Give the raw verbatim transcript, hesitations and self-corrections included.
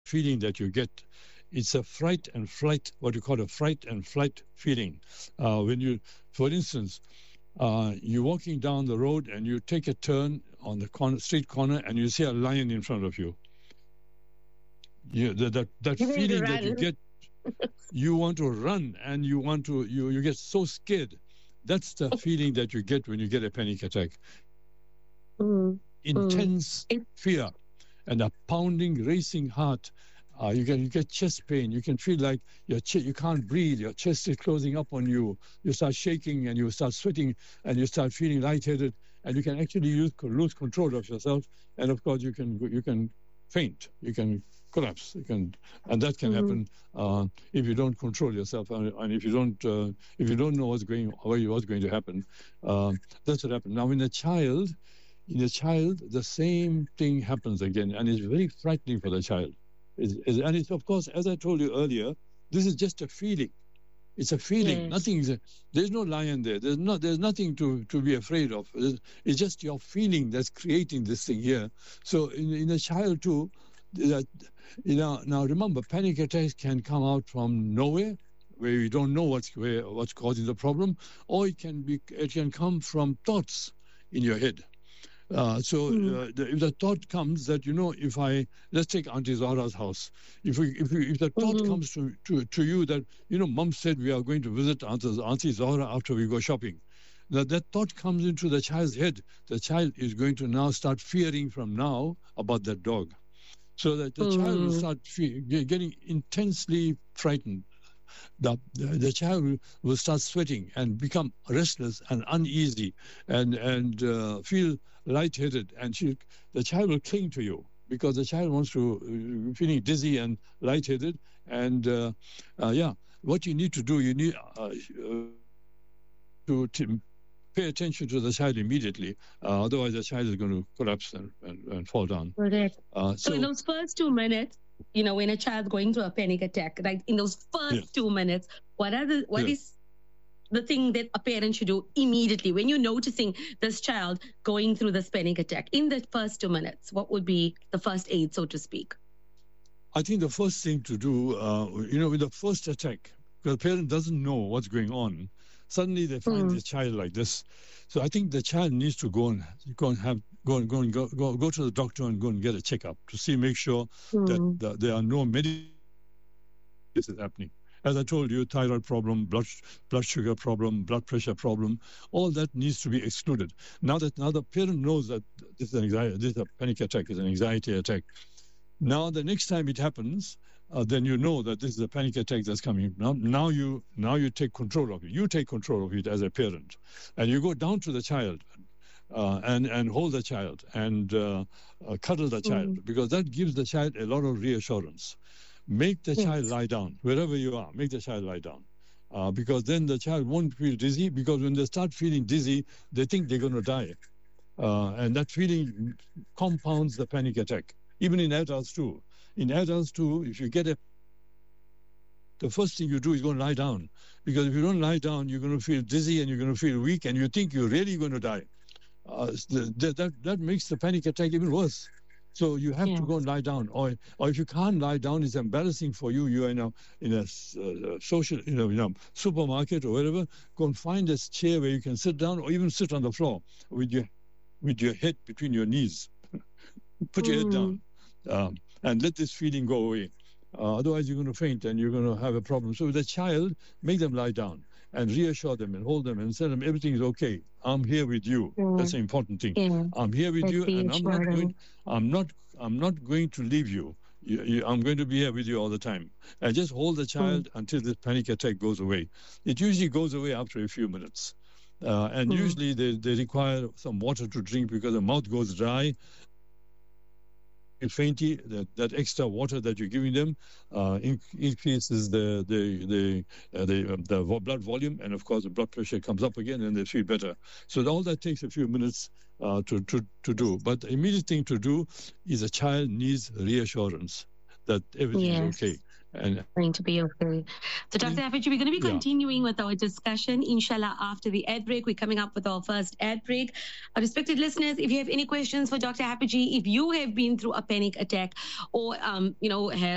feeling that you get. It's a fright and flight, what you call a fright and flight feeling. Uh, when you, for instance, uh, you're walking down the road and you take a turn on the corner, street corner and you see a lion in front of you. You, that that, that you feeling that you get, you want to run and you want to, you, you get so scared. That's the feeling that you get when you get a panic attack. Mm. Intense mm. fear and a pounding, racing heart. Uh, you can you get chest pain. You can feel like your ch- you can't breathe. Your chest is closing up on you. You start shaking and you start sweating and you start feeling lightheaded. And you can actually use, lose control of yourself. And of course, you can you can faint. You can collapse. You can, and that can mm-hmm. happen uh, if you don't control yourself and, and if you don't uh, if you don't know what's going what's going to happen. Uh, that's what happens. Now, in a child, in a child, the same thing happens again, and it's very frightening for the child. Is, is, and it's, of course, as I told you earlier, this is just a feeling. It's a feeling. Yes. Nothing is a, there's no lion there. There's no. There's nothing to, to be afraid of. It's, it's just your feeling that's creating this thing here. So in, in a child too, that you know. Now remember, panic attacks can come out from nowhere, where you don't know what's where, what's causing the problem, or it can be. It can come from thoughts in your head. Uh, so mm. uh, the, if the thought comes that, you know, if I, let's take Auntie Zahra's house. If we, if, we, if the thought mm-hmm. comes to, to, to you that, you know, Mom said we are going to visit Auntie, Auntie Zahra after we go shopping. That, that thought comes into the child's head. The child is going to now start fearing from now about that dog. So that the mm-hmm. child will start fe- getting intensely frightened. The, the, the child will, will start sweating and become restless and uneasy and, and uh, feel lightheaded, and she, the child will cling to you because the child wants to, uh, feeling dizzy and lightheaded. And uh, uh, yeah, what you need to do, you need uh, uh, to, to pay attention to the child immediately. Uh, otherwise, the child is going to collapse and, and, and fall down. Correct. Uh, so, so in those first two minutes, you know, when a child's going through a panic attack, right, in those first yes. two minutes, what are the what yes. is the thing that a parent should do immediately when you're noticing this child going through this panic attack? In the first two minutes, what would be the first aid, so to speak? I think the first thing to do, uh, you know, with the first attack, because the parent doesn't know what's going on, suddenly they find mm. the child like this. So I think the child needs to go and go and have go and go and go go, go to the doctor and go and get a checkup to see, make sure mm. that, that there are no medical this is happening. As I told you, thyroid problem, blood blood sugar problem, blood pressure problem, all that needs to be excluded. Now that now the parent knows that this is an anxiety, this is a panic attack, is an anxiety attack. Now the next time it happens, uh, then you know that this is a panic attack that's coming. Now, now you now you take control of it. You take control of it as a parent, and you go down to the child, uh, and and hold the child and uh, uh, cuddle the child, mm. because that gives the child a lot of reassurance. Make the yes. child lie down wherever you are. Make the child lie down, uh, because then the child won't feel dizzy. Because when they start feeling dizzy, they think they're going to die, uh, and that feeling compounds the panic attack. Even in adults too. In adults too, if you get a, the first thing you do is go and lie down. Because if you don't lie down, you're going to feel dizzy and you're going to feel weak and you think you're really going to die. Uh, that, that, that makes the panic attack even worse. So you have yeah. to go and lie down. Or, or if you can't lie down, it's embarrassing for you. You're in a, in a uh, social, you know, in a supermarket or wherever. Go and find a chair where you can sit down or even sit on the floor with your, with your head between your knees. Put your mm. head down. Um, and let this feeling go away. Uh, otherwise, you're going to faint and you're going to have a problem. So with a child, make them lie down and reassure them and hold them and tell them everything is okay. I'm here with you. Yeah. That's the important thing. Yeah. I'm here with Let's you, and I'm not going. I'm not. I'm not going to leave you. You, you. I'm going to be here with you all the time. And just hold the child mm. until the panic attack goes away. It usually goes away after a few minutes, uh, and mm. usually they, they require some water to drink because the mouth goes dry. Fainty, that, that extra water that you're giving them uh, in, increases the the the uh, the, um, the blood volume, and of course the blood pressure comes up again, and they feel better. So all that takes a few minutes uh, to, to to do. But the immediate thing to do is a child needs reassurance that everything yes. is okay. And going to be okay. So, Doctor Haffajee, we're going to be continuing yeah. with our discussion, inshallah, after the ad break. We're coming up with our first ad break. Our respected listeners, if you have any questions for Doctor Haffajee, if you have been through a panic attack or, um, you know, have